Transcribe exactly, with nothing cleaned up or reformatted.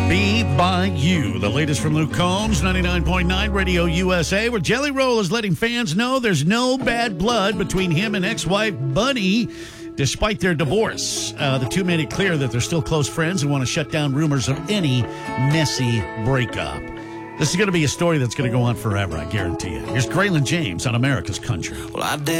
Be By You, the latest from Luke Combs, ninety-nine point nine Radio U S A, where Jelly Roll is letting fans know there's no bad blood between him and ex-wife Bunny, despite their divorce. Uh, the two made it clear that they're still close friends and want to shut down rumors of any messy breakup. This is going to be a story that's going to go on forever, I guarantee you. Here's Graylin James on America's Country. Well, I did.